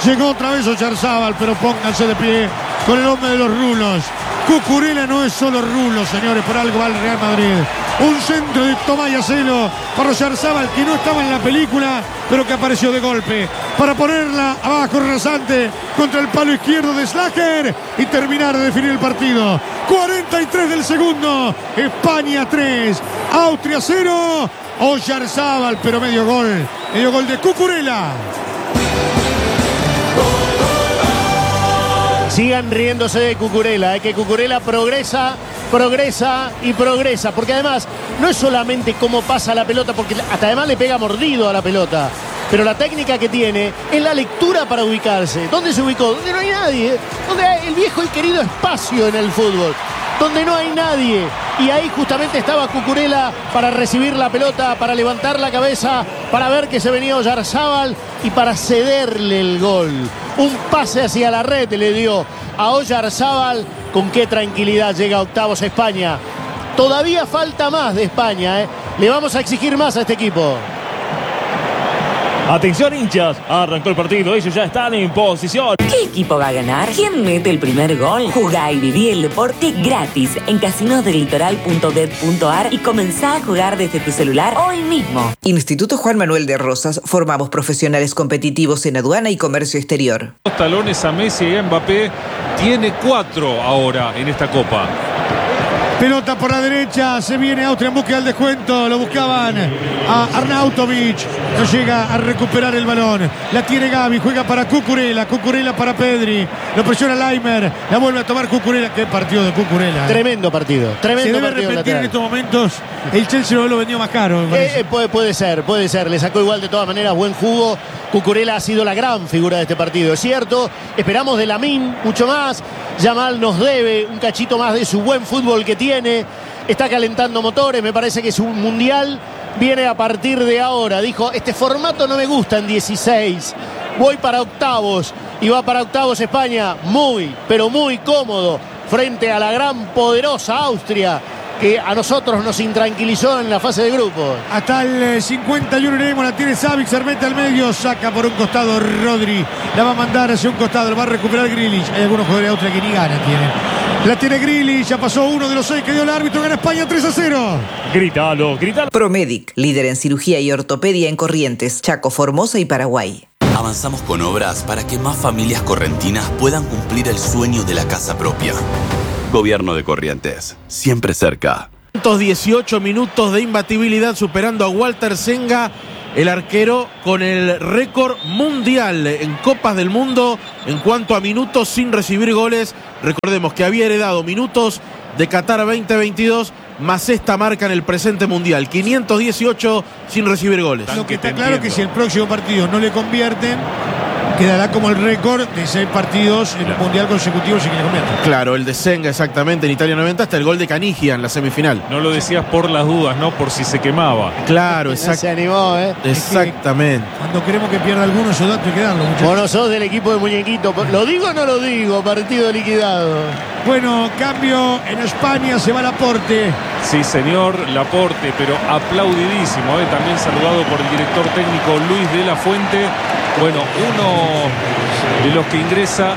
Llegó otra vez Oyarzábal, pero pónganse de pie con el hombre de los rulos. Cucurella no es solo rulo, señores, por algo va el Real Madrid. Un centro de Tomás Yacelo para Oyarzábal, que no estaba en la película, pero que apareció de golpe para ponerla abajo rasante contra el palo izquierdo de Schlager y terminar de definir el partido. 43 del segundo, España 3, Austria 0. Oyarzábal, pero medio gol de Cucurella. Sigan riéndose de Cucurella, que Cucurella progresa, porque además no es solamente cómo pasa la pelota, porque hasta además le pega mordido a la pelota, pero la técnica que tiene es la lectura para ubicarse. ¿Dónde se ubicó? Donde no hay nadie, donde hay el viejo y querido espacio en el fútbol, donde no hay nadie, y ahí justamente estaba Cucurella para recibir la pelota, para levantar la cabeza, para ver que se venía Oyarzábal y para cederle el gol. Un pase hacia la red le dio a Oyarzábal. Con qué tranquilidad llega a octavos España. Todavía falta más de España, Le vamos a exigir más a este equipo. Atención, hinchas, arrancó el partido, ellos ya están en posición. ¿Qué equipo va a ganar? ¿Quién mete el primer gol? Jugá y viví el deporte gratis en casinosdelitoral.bet.ar y comenzá a jugar desde tu celular hoy mismo. Instituto Juan Manuel de Rosas, formamos profesionales competitivos en aduana y comercio exterior. Los talones a Messi y a Mbappé, tiene 4 ahora en esta Copa. Pelota por la derecha, se viene Austria en búsqueda del descuento, lo buscaban a Arnautovic, no llega a recuperar el balón, la tiene Gavi, juega para Cucurella para Pedri, lo presiona Laimer, la vuelve a tomar Cucurella. Qué partido de Cucurella. Tremendo partido. Se debe repetir en estos momentos, el Chelsea lo vendió más caro. Puede ser, le sacó igual de todas maneras buen jugo. Cucurella ha sido la gran figura de este partido, es cierto. Esperamos de Lamine mucho más. Yamal nos debe un cachito más de su buen fútbol que tiene. Está calentando motores, me parece que su mundial viene a partir de ahora. Dijo, este formato no me gusta en 16. Voy para octavos. Y va para octavos España muy, pero muy cómodo frente a la gran poderosa Austria, que a nosotros nos intranquilizó en la fase de grupos. Hasta el 51 iremos, la tiene Savic, se mete al medio, saca por un costado Rodri, la va a mandar hacia un costado, la va a recuperar Grealish. Hay algunos jugadores de Austria que ni gana tienen. La tiene Grealish, ya pasó uno de los 6 que dio el árbitro, gana España 3-0. Grítalo. Promedic, líder en cirugía y ortopedia en Corrientes, Chaco, Formosa y Paraguay. Avanzamos con obras para que más familias correntinas puedan cumplir el sueño de la casa propia. Gobierno de Corrientes, siempre cerca. 18 minutos de imbatibilidad, superando a Walter Senga, el arquero con el récord mundial en Copas del Mundo en cuanto a minutos sin recibir goles. Recordemos que había heredado minutos de Qatar 2022, más esta marca en el presente mundial, 518 sin recibir goles. Lo que está claro es que si el próximo partido no le convierten, quedará como el récord de 6 partidos en un mundial consecutivo sin que le conviertan. Claro, el de Senga exactamente en Italia 90, hasta el gol de Canigia en la semifinal. No lo decías por las dudas, no por si se quemaba. Claro, exacto. Se animó, Exactamente. Cuando queremos que pierda alguno, esos datos hay que darlo, muchachos. Vos no sos del equipo de muñequito. ¿Lo digo o no lo digo? Partido liquidado. Bueno, cambio en España, se va Laporte. Sí, señor, Laporte, pero aplaudidísimo, también saludado por el director técnico Luis de la Fuente. Bueno, uno de los que ingresa,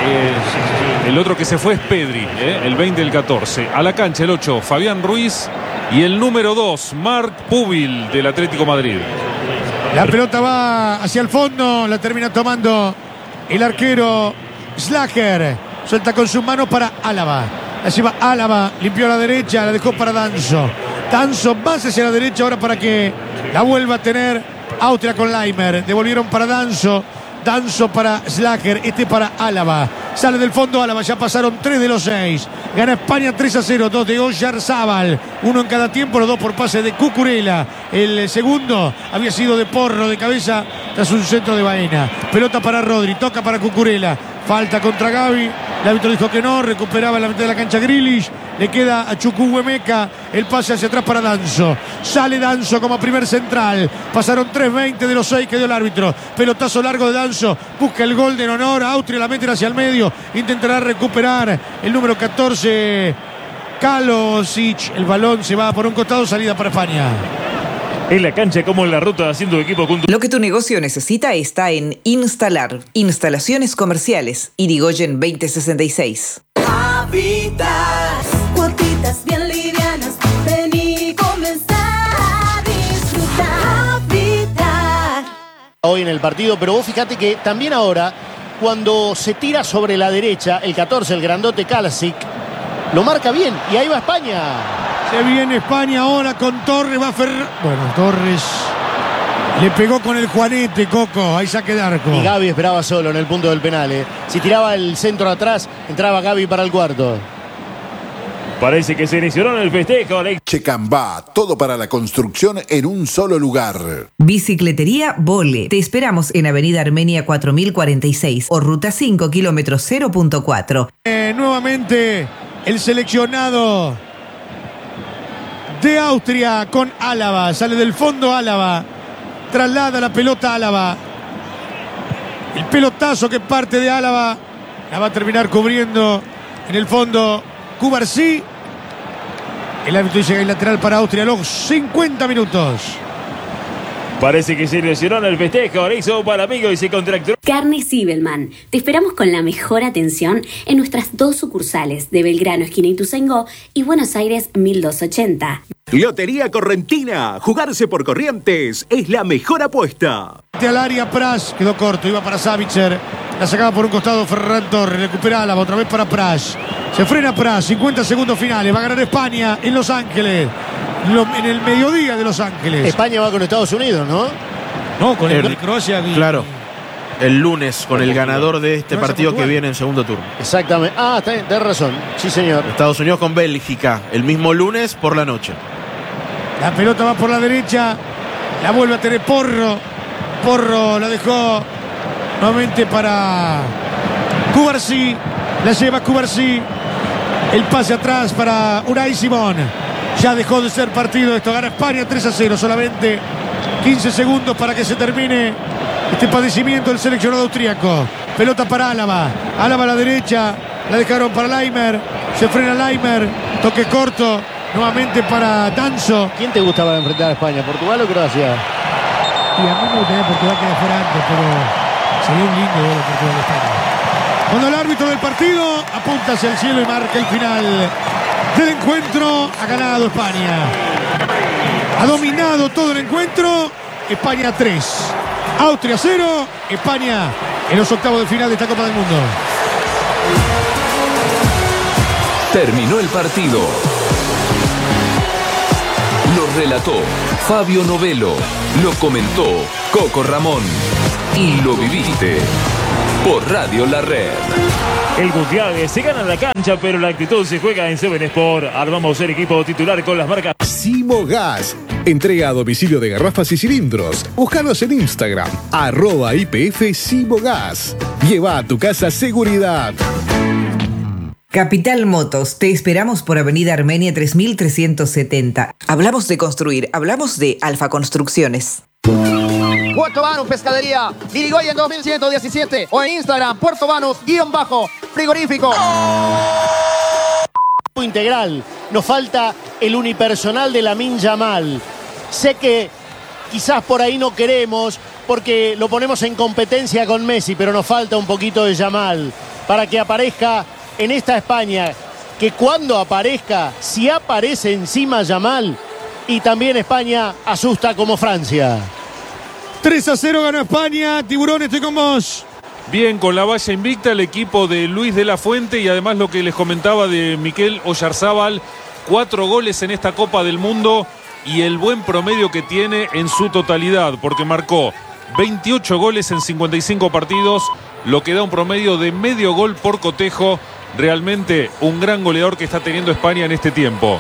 el otro que se fue es Pedri, el 20 del 14. A la cancha el 8, Fabián Ruiz, y el número 2, Marc Pubil del Atlético Madrid. La pelota va hacia el fondo, la termina tomando el arquero Schlager. Suelta con sus manos para Álava. La lleva Álava, limpió a la derecha, la dejó para Danso. Danso más hacia la derecha ahora para que la vuelva a tener Austria con Laimer. Devolvieron para Danso. Danso para Schlager, para Álava. Sale del fondo Álava, ya pasaron 3 de los 6. Gana España 3-0, 2 de Oyarzábal. 1 en cada tiempo, los 2 por pase de Cucurella. El segundo había sido de Porro, de cabeza, tras un centro de Baena. Pelota para Rodri, toca para Cucurella. Falta contra Gavi. El árbitro dijo que no, recuperaba en la mitad de la cancha Grealish. Le queda a Chukwuemeka el pase hacia atrás para Danso. Sale Danso como primer central. Pasaron 3:20 de los 6 que dio el árbitro. Pelotazo largo de Danso. Busca el gol de honor. Austria la meten hacia el medio. Intentará recuperar el número 14, Kalosic. El balón se va por un costado. Salida para España. En la cancha como en la ruta, haciendo equipo junto. Lo que tu negocio necesita está en Instalar. Instalaciones comerciales. Irigoyen 2066. Habitat. Cuotitas bien livianas. Vení y comenzá a disfrutar. Habitat. Hoy en el partido, pero vos fíjate que también ahora, cuando se tira sobre la derecha, el 14, el grandote Kalasic, lo marca bien. Y ahí va España. Se viene España ahora con Torres, va Bueno, Torres le pegó con el Juanete, Coco, ahí saque de arco. Y Gavi esperaba solo en el punto del penal. Si tiraba el centro atrás, entraba Gavi para el cuarto. Parece que se inició en el festejo. Checambá, todo para la construcción en un solo lugar. Bicicletería Vole. Te esperamos en Avenida Armenia 4046 o Ruta 5, kilómetro 0.4. Nuevamente el seleccionado de Austria con Álava. Sale del fondo Álava. Traslada la pelota Álava. El pelotazo que parte de Álava la va a terminar cubriendo en el fondo Cubarsí. El árbitro dice que hay lateral para Austria a los 50 minutos. Parece que se lesionó en el festejo. Le hizo para amigo y se contracturó. Carne Zibelman. Te esperamos con la mejor atención en nuestras 2 sucursales de Belgrano, esquina Ituzaingó, y Buenos Aires 1280. Lotería Correntina. Jugarse por Corrientes es la mejor apuesta. Al área Pras, quedó corto, iba para Savitzer. La sacaba por un costado Ferran Torres. Recupera Álava, otra vez para Pras. Se frena Pras, 50 segundos finales. Va a ganar España en Los Ángeles. En el mediodía de Los Ángeles. España va con Estados Unidos, ¿no? No, con el Croacia. Claro. El lunes con el ganador de este partido que viene en segundo turno. Exactamente. Ah, tenés razón. Sí, señor. Estados Unidos con Bélgica. El mismo lunes por la noche. La pelota va por la derecha. La vuelve a tener Porro. Porro la dejó nuevamente para Cubarsí. La lleva Cubarsí. El pase atrás para Unai Simón. Ya dejó de ser partido esto. Gana España 3-0. Solamente 15 segundos para que se termine este padecimiento del seleccionado austríaco. Pelota para Álava. Álava a la derecha. La dejaron para Laimer. Se frena Laimer. Toque corto. Nuevamente para Danzo. ¿Quién te gustaba enfrentar a España? ¿Portugal o Croacia? Y a mí me gustaría Portugal que fuera antes, pero sería un lindo duelo Portugal-España. Cuando el árbitro del partido apunta hacia el cielo y marca el final del encuentro, ha ganado España. Ha dominado todo el encuentro. España 3, Austria 0. España en los octavos de final de esta Copa del Mundo. Terminó el partido. Lo relató Fabio Novelo. Lo comentó Coco Ramón. Y lo viviste por Radio La Red. El Mundial se gana en la cancha, pero la actitud se juega en Seven Sport. Armamos el equipo titular con las marcas Simogas. Entrega a domicilio de garrafas y cilindros. Búscanos en Instagram, @IPF Simogas. Lleva a tu casa seguridad. Capital Motos, te esperamos por Avenida Armenia 3370. Hablamos de construir, hablamos de Alfa Construcciones. Puerto Banús Pescadería, Irigoyen 2117 o en Instagram, Puerto Banús_frigorífico. Integral, nos falta el unipersonal de Lamine Yamal. Sé que quizás por ahí no queremos porque lo ponemos en competencia con Messi, pero nos falta un poquito de Yamal para que aparezca en esta España, que cuando aparezca, si aparece encima Yamal, y también España asusta como Francia. 3-0 ganó España. Tiburón, estoy con vos. Bien, con la valla invicta el equipo de Luis de la Fuente y además lo que les comentaba de Mikel Oyarzábal, 4 goles en esta Copa del Mundo y el buen promedio que tiene en su totalidad, porque marcó 28 goles en 55 partidos, lo que da un promedio de medio gol por cotejo. Realmente un gran goleador que está teniendo España en este tiempo.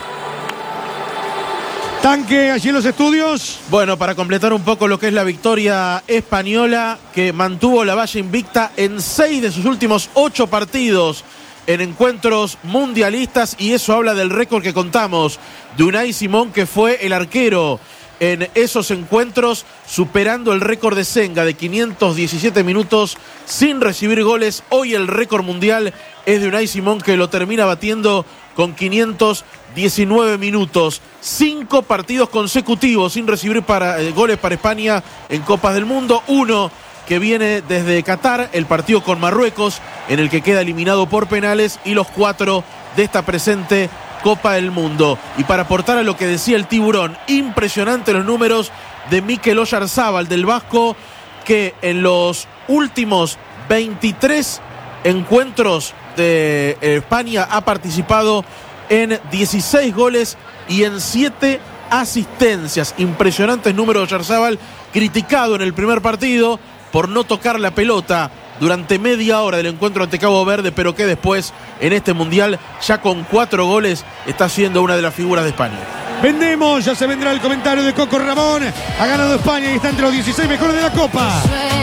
Tanque allí en los estudios. Bueno, para completar un poco lo que es la victoria española, que mantuvo la valla invicta en 6 de sus últimos 8 partidos en encuentros mundialistas, y eso habla del récord que contamos de Unai Simón, que fue el arquero en esos encuentros, superando el récord de Senga de 517 minutos sin recibir goles. Hoy el récord mundial es de Unai Simón, que lo termina batiendo con 517 19 minutos. 5 partidos consecutivos sin recibir goles para España en Copas del Mundo. Uno que viene desde Qatar, el partido con Marruecos, en el que queda eliminado por penales, y los 4 de esta presente Copa del Mundo. Y para aportar a lo que decía el Tiburón, impresionante los números de Mikel Oyarzábal del Vasco, que en los últimos 23 encuentros de España ha participado en 16 goles y en 7 asistencias. Impresionantes números de Oyarzábal, criticado en el primer partido por no tocar la pelota durante media hora del encuentro ante Cabo Verde, pero que después en este Mundial, ya con 4 goles, está siendo una de las figuras de España. Vendemos, ya se vendrá el comentario de Coco Ramón. Ha ganado España y está entre los 16 mejores de la Copa.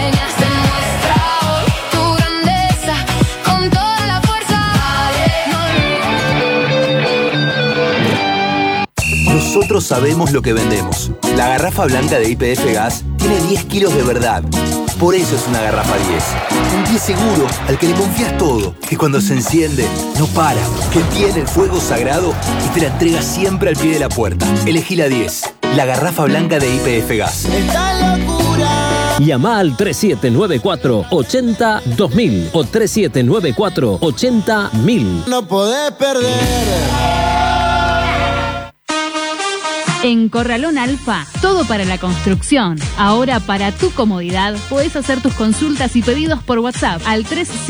Nosotros sabemos lo que vendemos. La garrafa blanca de YPF Gas tiene 10 kilos de verdad. Por eso es una garrafa 10. Un 10 seguro al que le confías todo. Que cuando se enciende, no para. Que tiene el fuego sagrado y te la entrega siempre al pie de la puerta. Elegí la 10. La garrafa blanca de YPF Gas. ¡Esta locura! Llama al 3794-80-2000 o 3794-80-1000. No podés perder. En Corralón Alfa, todo para la construcción. Ahora, para tu comodidad, podés hacer tus consultas y pedidos por WhatsApp al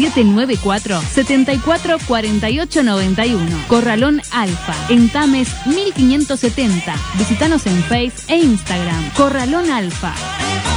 3794-744891. Corralón Alfa, en Tames 1570. Visítanos en Face e Instagram. Corralón Alfa.